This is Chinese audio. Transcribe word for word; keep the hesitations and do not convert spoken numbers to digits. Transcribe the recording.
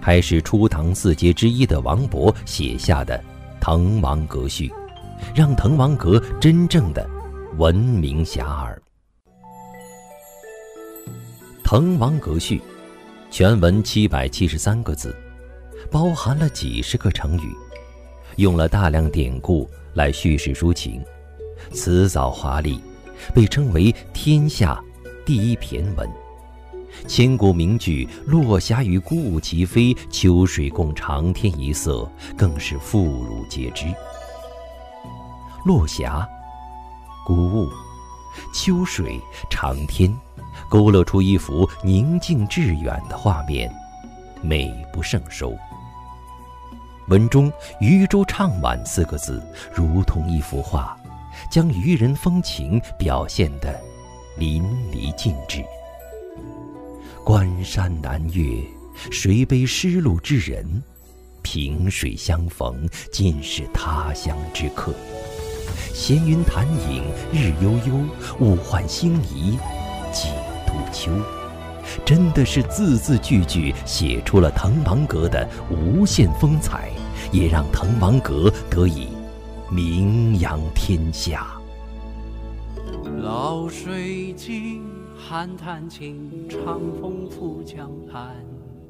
还是初唐四杰之一的王勃写下的《滕王阁序》，让滕王阁真正的闻名遐迩。《滕王阁序》全文七百七十三个字，包含了几十个成语，用了大量典故来叙事抒情，辞藻华丽，被称为天下第一骈文。千古名句“落霞与孤鹜齐飞，秋水共长天一色”更是妇孺皆知。落霞、孤鹜、秋水、长天，勾勒出一幅宁静致远的画面，美不胜收。文中“渔舟唱晚”四个字如同一幅画，将渔人风情表现得淋漓尽致。关山难越，谁悲失路之人？萍水相逢，尽是他乡之客。闲云潭影日悠悠，物换星移几度秋。真的是字字句句写出了滕王阁的无限风采，也让滕王阁得以名扬天下。 老水尽，寒潭尽，长风拂江畔。